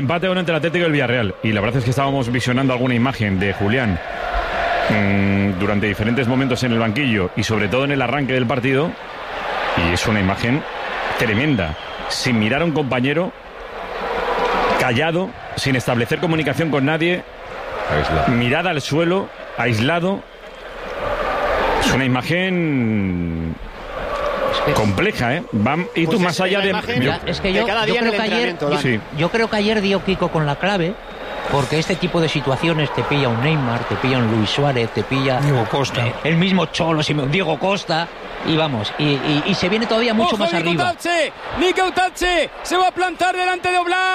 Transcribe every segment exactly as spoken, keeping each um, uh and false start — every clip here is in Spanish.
Empate uno entre el Atlético y el Villarreal. Y la verdad es que estábamos visionando alguna imagen de Julián mmm, durante diferentes momentos en el banquillo y sobre todo en el arranque del partido. Y es una imagen tremenda. Sin mirar a un compañero, callado, sin establecer comunicación con nadie, aislado. Mirada al suelo, aislado. Es una imagen compleja, ¿eh? Van, y tú pues más allá de... Imagen, yo, es que yo, yo, creo que ayer, yo, sí. yo creo que ayer dio Kiko con la clave, porque este tipo de situaciones te pilla un Neymar, te pilla un Luis Suárez, te pilla Diego Costa, eh, el mismo Cholo, Diego Costa, y vamos, y, y, y se viene todavía mucho Ojo, más Nico arriba. Tache, Nico Tache se va a plantar delante de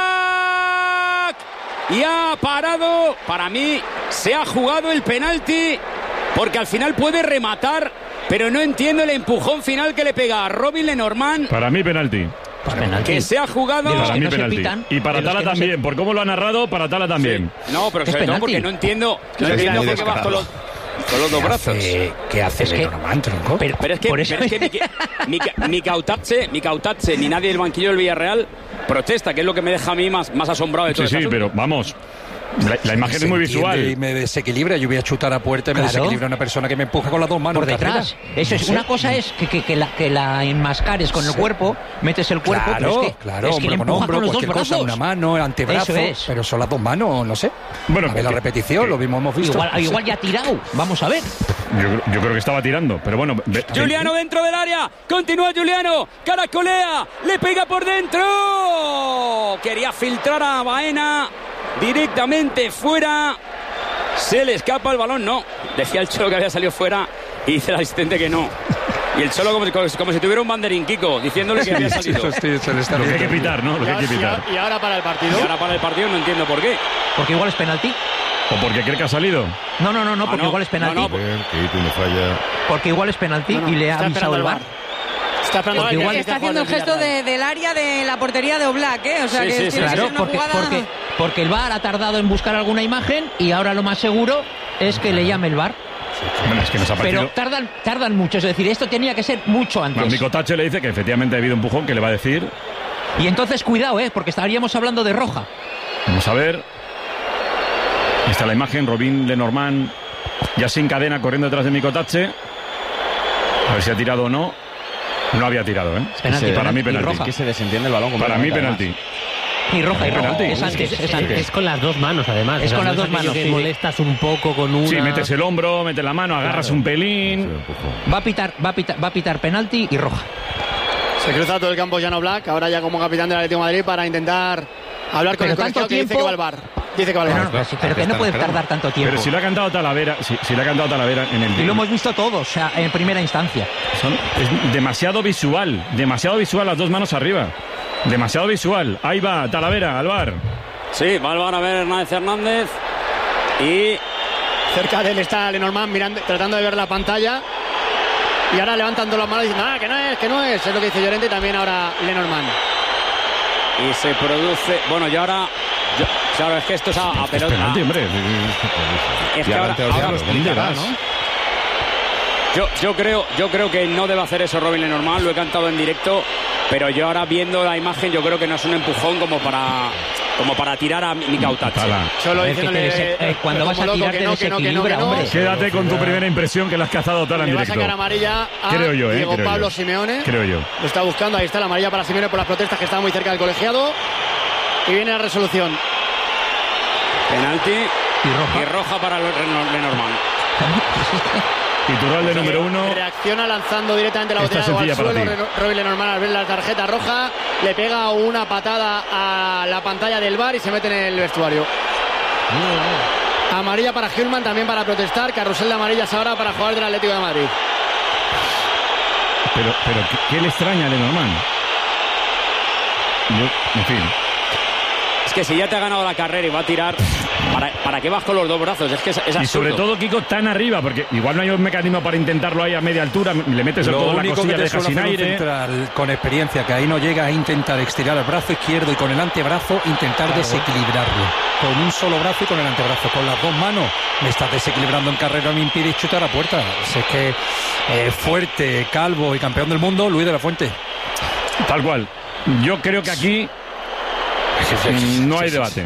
Oblak y ha parado. Para mí se ha jugado el penalti, porque al final puede rematar, pero no entiendo el empujón final que le pega a Robin Lenormand. Para mí penalti. Pues penalti. Que se ha jugado. Para mí no penalti. pitan, y para Tala no también. Se... Por cómo lo ha narrado, para Tala también. Sí. No, pero sobre todo porque no entiendo. No entiendo por qué vas con los, con los dos brazos. Hace, ¿Qué hace es Lenormand, tronco? Pero, pero es que, pero es que mi, mi, mi Cautache, mi Cautache, ni nadie del banquillo del Villarreal protesta, que es lo que me deja a mí más, más asombrado de todo. Sí, sí, asunto. pero vamos. La, la imagen es muy visual. Y me desequilibra. Yo voy a chutar a puerta y me claro. desequilibra una persona que me empuja con las dos manos por detrás. Eso es. Una cosa es que, que, que, la, que la enmascares con sí. el cuerpo, metes el cuerpo. Claro, pero es que, claro, es que hombro con hombro, con cualquier cosa, una mano, el antebrazo. Eso es. Pero son las dos manos, no sé. Bueno, a ver la repetición, que, lo mismo hemos visto. Igual, igual ya ha tirado. Vamos a ver. Yo, yo creo que estaba tirando, pero bueno. Ve, Juliano ve. dentro del área. Continúa Juliano. Caracolea. Le pega por dentro. Quería filtrar a Baena. Directamente fuera. Se le escapa el balón. No. Decía el Cholo que había salido fuera y dice el asistente que no. Y el Cholo como, como, como si tuviera un banderín, Kiko, diciéndole que había salido. Sí, se le está lo que hay que pitar, ¿no? Lo que hay que pitar. Y ahora para el partido. Y ahora para el partido no entiendo por qué. Porque igual es penalti. ¿O porque cree que ha salido? No, no, no, no, porque ah, no. igual es penalti. No, no, porque... porque igual es penalti no, no. y le ha avisado el V A R. Está, porque igual está haciendo el gesto de, del área de la portería de Oblak, ¿eh? O sea sí, que sí, sí, claro, porque, jugada... porque, porque el V A R ha tardado en buscar alguna imagen y ahora lo más seguro es que le llame el V A R. Bueno, es que nos ha parecido... Pero tardan, tardan mucho, es decir, esto tenía que ser mucho antes. Bueno, Nico Tache le dice que efectivamente ha habido empujón, que le va a decir. Y entonces cuidado, ¿eh? Porque estaríamos hablando de roja. Vamos a ver. Ahí está la imagen, Robin Lenormand ya sin cadena corriendo detrás de Nico Tache. A ver si ha tirado o no. No había tirado, ¿eh? Penalti, para mí penalti. Es que se desentiende el balón. Para mí penalti. Y roja, y roja. Penalti. Es antes, es, antes. Es con las dos manos, además. Es o sea, con las no dos manos. Que sí, molestas un poco con una... Sí, metes el hombro, metes la mano, agarras claro. un pelín. Va a pitar, va a pitar, va a pitar penalti y roja. Se cruza todo el campo Jan Oblak, ahora ya como capitán del Atlético de Madrid para intentar hablar con pero el colegiado que dice que va al V A R. Dice que va al V A R. Pero, no, pero, pero que no puede tardar tanto tiempo. Pero si lo ha cantado Talavera, si, si lo ha cantado Talavera en el... Y lo hemos visto todos, o sea, en primera instancia. Son, es demasiado visual, demasiado visual las dos manos arriba. Demasiado visual. Ahí va Talavera, al V A R. Sí, va al V A R a ver Hernández Hernández. Y cerca de él está Lenormand mirando, tratando de ver la pantalla. Y ahora levantando las manos y diciendo, ah, que no es, que no es. Es lo que dice Llorente y también ahora Lenormand. Y se produce... Bueno, y ahora... Yo, claro, es que esto es a, a pelota. Penalti, hombre. Es que ahora, ahora lo explicará, ¿no? Yo, yo, creo, yo creo que no debe hacer eso Robin Lenormand, lo he cantado en directo, pero yo ahora viendo la imagen yo creo que no es un empujón como para como para tirar a Nico Tache. Solo diciéndole eh, cuando vas a tirar te desequilibra, hombre. Quédate con tu primera impresión que la has cazado Tala en directo. Le va a sacar amarilla a creo yo, eh, Diego creo Pablo yo. Simeone. Creo yo. Lo está buscando, ahí está la amarilla para Simeone por las protestas que está muy cerca del colegiado. Y viene la resolución. Penalti y roja, y roja para Lenormand. Iturralde número uno. Reacciona lanzando directamente la botella de agua al suelo. Robin Lenormand al ver la tarjeta roja le pega una patada a la pantalla del V A R y se mete en el vestuario. Amarilla para Hjulmand, también para protestar. Carrusel de amarillas ahora para jugar del Atlético de Madrid. Pero, pero ¿qué, qué le extraña a Lenormand? Yo, en fin. Es que si ya te ha ganado la carrera y va a tirar, ¿para, para qué vas con los dos brazos? Es que es, es y sobre todo, Kiko, tan arriba, porque igual no hay un mecanismo para intentarlo ahí a media altura, le metes el codo en la costilla, que dejas sin aire. Central, con experiencia, que ahí no llega a intentar estirar el brazo izquierdo y con el antebrazo intentar claro. desequilibrarlo. Con un solo brazo y con el antebrazo. Con las dos manos me estás desequilibrando en carrera, me impide chutar a puerta. Si es que eh, fuerte, calvo y campeón del mundo, Luis de la Fuente. Tal cual. Yo creo que aquí No hay debate.